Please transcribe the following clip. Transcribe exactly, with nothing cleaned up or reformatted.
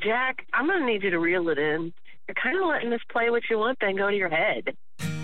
Jack, I'm going to need you to reel it in. You're kind of letting this play what you want, then go to your head.